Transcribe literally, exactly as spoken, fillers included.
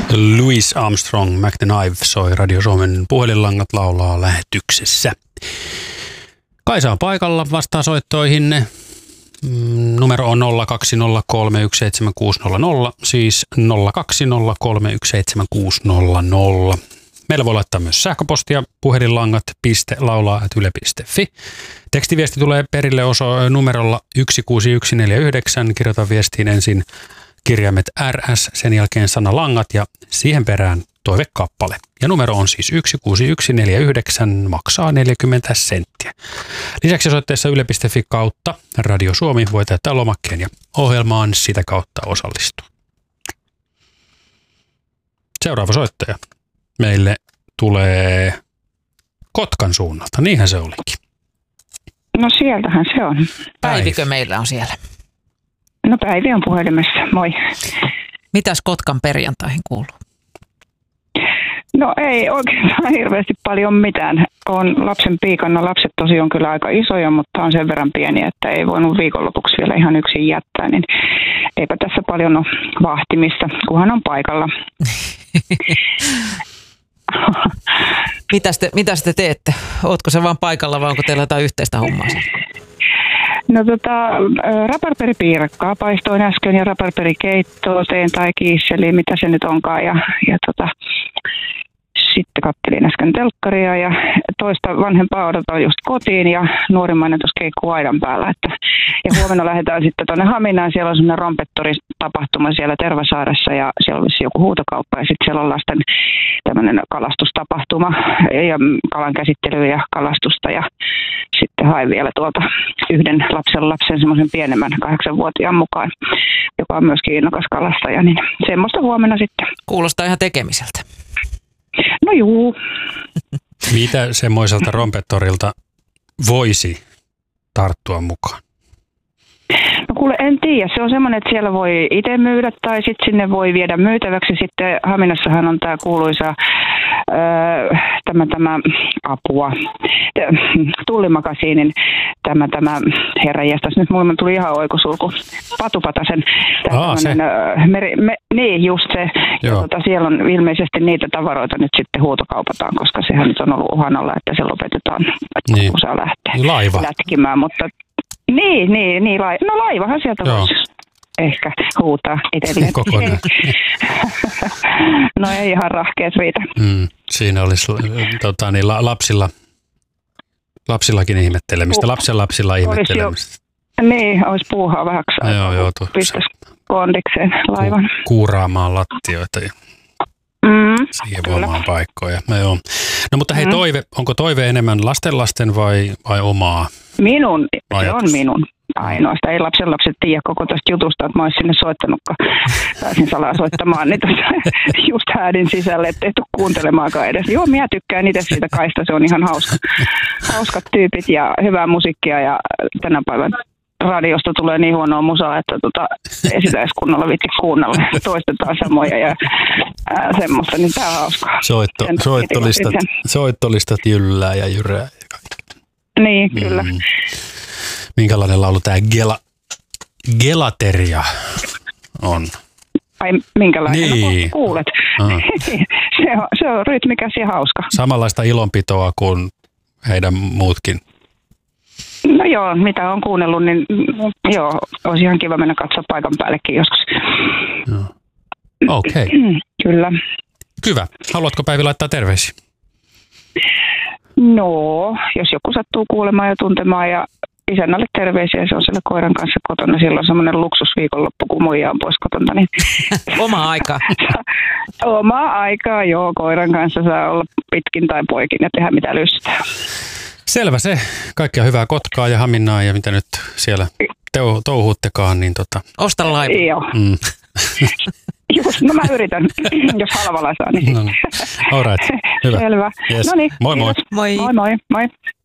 Louis Armstrong, Mac the Knife soi Radio Suomen puhelinlangat laulaa lähetyksessä. Kaisa on paikalla, vastaa soittoihin. Numero on nolla kaksi nolla kolme yksi seitsemän kuusi nolla nolla, siis nolla kaksi nolla kolme yksi seitsemän kuusi nolla nolla. Meillä voi laittaa myös sähköpostia puhelinlangat piste laulaa ät yle piste fi. Tekstiviesti tulee perille oso numerolla yksi kuusi yksi neljä yhdeksän. Kirjoita viestiin ensin kirjaimet R S, sen jälkeen sana langat ja siihen perään toivekappale. Ja numero on siis yksi kuusi yksi neljä yhdeksän, maksaa neljäkymmentä senttiä. Lisäksi osoitteessa yle piste fi kautta Radio Suomi voi täyttää lomakkeen ja ohjelmaan sitä kautta osallistua. Seuraava soittaja meille tulee Kotkan suunnalta, niinhän se olikin. No sieltähän se on. Päivikö meillä on siellä? No Päivi on puhelimessa, moi. Mitäs Kotkan perjantaihin kuuluu? No ei oikeastaan hirveästi paljon mitään. On lapsen piikana. Lapset tosi on kyllä aika isoja, mutta on sen verran pieniä, että ei voinut viikonlopuksi vielä ihan yksin jättää. Niin eipä tässä paljon ole vahtimista, kunhan on paikalla. Mitäs te, mitäs te teette? Ootko se vaan paikalla vai onko teillä jotain yhteistä hommaa? No tota, raparperipiirakkaa paistoin äsken ja raparperikeittoa teen tai kiisseliä, mitä se nyt onkaan. Ja, ja tota, sitten kattelin äsken telkkaria ja toista vanhempaa odotan just kotiin ja nuorimmainen tuossa keikkuu aidan päällä. Että, ja huomenna lähdetään sitten tuonne Haminaan. Siellä on semmoinen rompettoritapahtuma siellä Tervasaaressa ja siellä olisi joku huutokauppa ja sitten siellä on lasten tämmöinen kalastustapahtuma ja kalan käsittelyä ja kalastusta ja sitten hain vielä tuolta yhden lapsen lapsen semmoisen pienemmän kahdeksanvuotiaan mukaan, joka on myöskin innokas kalastaja, niin semmoista huomenna sitten. Kuulostaa ihan tekemiseltä. No juu. Mitä semmoiselta rompettorilta voisi tarttua mukaan? No kuule, en tiedä. Se on semmoinen, että siellä voi itse myydä tai sitten sinne voi viedä myytäväksi. Sitten Haminassahan on tämä kuuluisa öö, tämä, tämä apua, Tullimakasiinin tämä, tämä herranjestas. Nyt mulle tuli ihan oikosulku. Patupatasen. Aa, se. Meri, me, niin, just se. Ja tota, siellä on ilmeisesti niitä tavaroita nyt sitten huutokaupataan, koska sehän nyt on ollut uhan alla, että se lopetetaan, että niin. Kun saa lähteä Laiva. lätkimään. Mutta Niin, niin, niin. No laivahan sieltä voisi ehkä huutaa itselleen. Kokonaan. No ei ihan rahkeet riitä. Mm, siinä olisi tota, niin, lapsilla, lapsillakin ihmettelemistä, lapsen lapsilla ihmettelemistä. Jo, niin, olisi puuhaa vähäksi aikaa. Joo, joo. Pistäisi kondikseen laivan. Ku, kuuraamaan lattioita ja mm, siivoamaan paikkoja. No, joo. No mutta hei, mm. toive, onko toive enemmän lastenlasten vai, vai omaa? Minun, ajatus? Se on minun ainoastaan. Ei lapsen lapset tiedä koko tästä jutusta, että mä olisin sinne soittanut, kun pääsin salaa soittamaan, niin just häädin sisälle, ettei tule kuuntelemaankaan edes. Joo, minä tykkään itse siitä Kaista, se on ihan hauska. Hauskat tyypit ja hyvää musiikkia ja tänä päivän radiosta tulee niin huonoa musaa, että tota, ei sitä edes kunnolla viitti kuunnella. Toistetaan samoja ja ää, semmoista, niin tää on hauskaa. Soitto, soittolistat, soittolistat jyllää ja jyrää ja kaikki. Niin, kyllä. Mm. Minkälainen laulu tämä Gela, Gelateria on? Ai minkälainen? Niin. No, kuulet. Ah. se, on, se on rytmikäs ja hauska. Samanlaista ilonpitoa kuin heidän muutkin. No joo, mitä on kuunnellut, niin joo, olisi ihan kiva mennä katsoa paikan päällekin joskus. Okei. Okay. Kyllä. Hyvä. Haluatko Päivi laittaa terveisiä? No, jos joku sattuu kuulemaan ja tuntemaan ja isännälle terveisiä, se on siellä koiran kanssa kotona. Silloin on semmoinen luksusviikonloppu, kun muija on pois kotona. Niin Omaa aikaa. Omaa aikaa, joo. Koiran kanssa saa olla pitkin tai poikin ja tehdä mitä lystää. Selvä se. Kaikkea hyvää Kotkaa ja Haminaa ja mitä nyt siellä teu- touhuuttekaan. Niin tota... Osta laiva. Joo. Mm. Just, no mä yritän, jos halvalla saa. Niin. No niin. All right. Hyvä. Selvä. Yes. No niin. Moi moi. Moi. Moi moi. Moi.